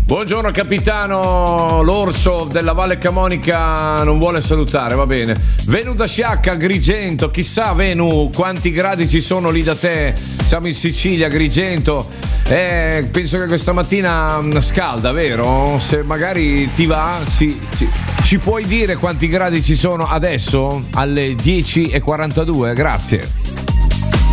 Buongiorno capitano, l'orso della Valle Camonica non vuole salutare, va bene. Venu da Sciacca, Agrigento, chissà Venu quanti gradi ci sono lì da te, siamo in Sicilia, Agrigento, penso che questa mattina scalda, vero? Se magari ti va, ci puoi dire quanti gradi ci sono adesso alle 10:42? Grazie.